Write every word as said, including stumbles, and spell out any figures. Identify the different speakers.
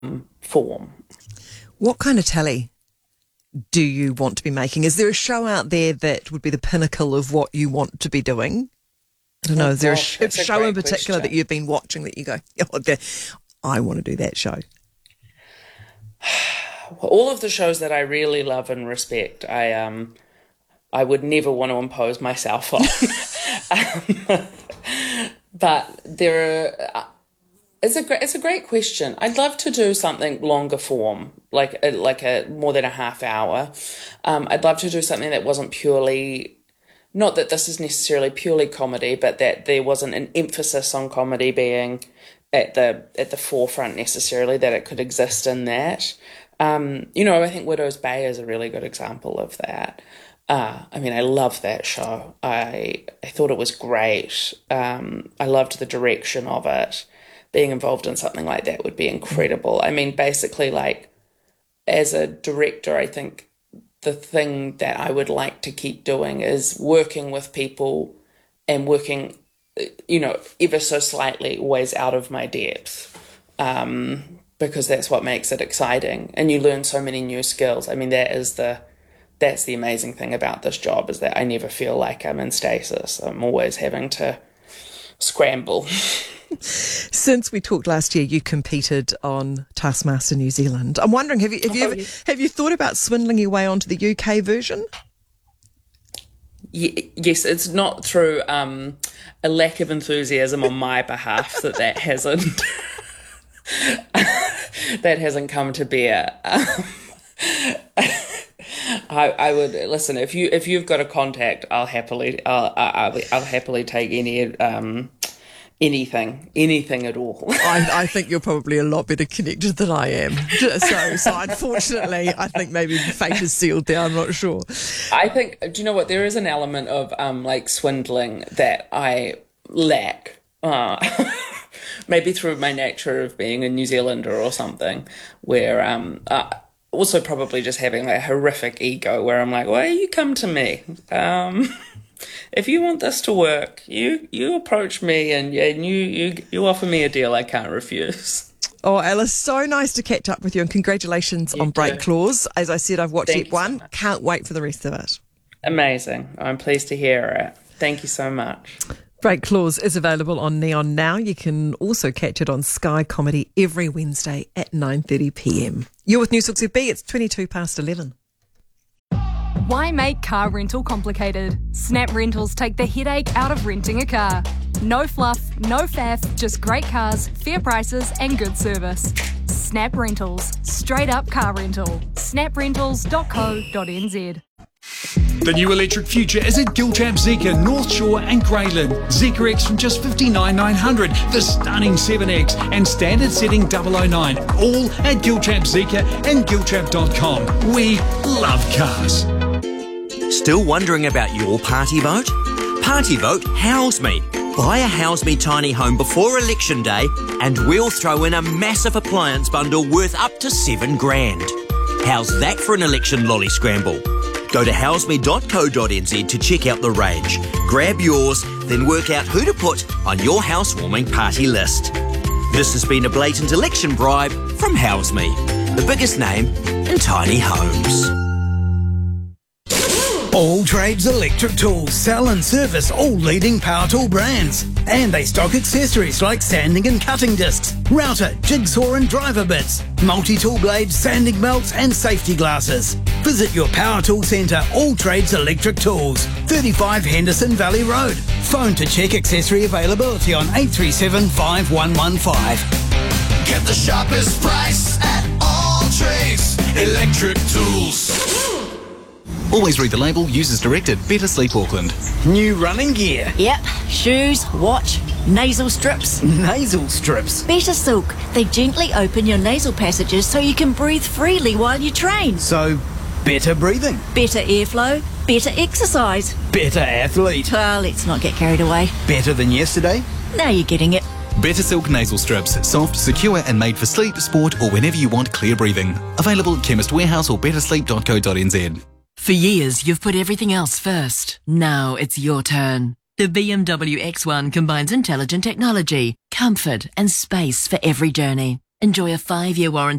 Speaker 1: form.
Speaker 2: What kind of telly do you want to be making? Is there a show out there that would be the pinnacle of what you want to be doing? I don't know.
Speaker 1: Oh,
Speaker 2: is there
Speaker 1: gosh,
Speaker 2: a, sh-
Speaker 1: a
Speaker 2: show in
Speaker 1: great
Speaker 2: particular
Speaker 1: question.
Speaker 2: that you've been watching that you go, oh, the, I want to do that show?
Speaker 1: All of the shows that I really love and respect, I um, I would never want to impose myself on. um, but there are. It's a great, it's a great question. I'd love to do something longer form, like a, like a more than a half hour. Um, I'd love to do something that wasn't purely, not that this is necessarily purely comedy, but that there wasn't an emphasis on comedy being at the at the forefront necessarily. That it could exist in that. Um, you know, I think Widow's Bay is a really good example of that. Uh, I mean, I love that show. I I thought it was great. Um, I loved the direction of it. Being involved in something like that would be incredible. I mean, basically, like, as a director, I think the thing that I would like to keep doing is working with people and working, you know, ever so slightly always out of my depth, um, because that's what makes it exciting. And you learn so many new skills. I mean, that is the, that's the amazing thing about this job, is that I never feel like I'm in stasis. I'm always having to scramble.
Speaker 2: Since we talked last year, you competed on Taskmaster New Zealand. I'm wondering, have you have you
Speaker 1: Oh,
Speaker 2: ever,
Speaker 1: yes.
Speaker 2: have you thought about swindling your way onto the U K version?
Speaker 1: Ye- yes, it's not through um, a lack of enthusiasm on my behalf that that hasn't that hasn't come to bear. Um, I, I would listen if you if you've got a contact, I'll happily I'll I'll, I'll happily take any. Um, Anything, anything at all.
Speaker 2: I, I think you're probably a lot better connected than I am. So, so unfortunately, I think maybe the fate is sealed there. I'm not sure.
Speaker 1: I think, do you know what? There is an element of um, like swindling that I lack. Uh, maybe through my nature of being a New Zealander or something, where um, uh, also probably just having like a horrific ego, where I'm like, well, you come to me. Um, If you want this to work, you you approach me and, and you, you you offer me a deal I can't refuse.
Speaker 2: Oh, Alice, so nice to catch up with you, and congratulations
Speaker 1: You
Speaker 2: on Break
Speaker 1: too.
Speaker 2: Clause. As I said, I've watched
Speaker 1: Thank
Speaker 2: it
Speaker 1: you so
Speaker 2: one.
Speaker 1: much.
Speaker 2: Can't wait for the rest of it.
Speaker 1: Amazing. I'm pleased to hear it. Thank you so much.
Speaker 2: Break Clause is available on Neon now. You can also catch it on Sky Comedy every Wednesday at nine thirty p m. You're with News Talk Z B. It's twenty-two past eleven.
Speaker 3: Why make car rental complicated? Snap Rentals take the headache out of renting a car. No fluff, no faff, just great cars, fair prices and good service. Snap Rentals. Straight up car rental. snap rentals dot co dot n z.
Speaker 4: The new electric future is at Giltrap Zeekr, North Shore and Greyland. Zeekr X from just fifty-nine thousand nine hundred, the stunning seven X and standard setting double oh nine. All at Giltrap Zeekr and giltrap dot com. We love cars.
Speaker 5: Still wondering about your party vote? Party vote House Me. Buy a House Me tiny home before election day and we'll throw in a massive appliance bundle worth up to seven grand. How's that for an election lolly scramble? Go to house me dot co dot n z to check out the range. Grab yours, then work out who to put on your housewarming party list. This has been a blatant election bribe from House Me, the biggest name in tiny homes.
Speaker 6: All Trades Electric Tools sell and service all leading power tool brands. And they stock accessories like sanding and cutting discs, router, jigsaw and driver bits, multi-tool blades, sanding belts and safety glasses. Visit your power tool centre, All Trades Electric Tools, thirty-five Henderson Valley Road. Phone to check accessory availability on eight three seven, five one one five.
Speaker 7: Get the sharpest price at All Trades Electric Tools.
Speaker 8: Always read the label, use as directed. Better Sleep Auckland.
Speaker 6: New running gear.
Speaker 9: Yep, shoes, watch, nasal strips.
Speaker 6: Nasal strips.
Speaker 9: Better Silk. They gently open your nasal passages so you can breathe freely while you train.
Speaker 6: So, better breathing.
Speaker 9: Better airflow, better exercise.
Speaker 6: Better athlete.
Speaker 9: Well, let's not get carried away.
Speaker 6: Better than yesterday.
Speaker 9: Now you're getting it.
Speaker 8: Better Silk nasal strips. Soft, secure and made for sleep, sport or whenever you want clear breathing. Available at Chemist Warehouse or better sleep dot co dot n z.
Speaker 10: For years, you've put everything else first. Now it's your turn. The B M W X one combines intelligent technology, comfort and space for every journey. Enjoy a five-year warranty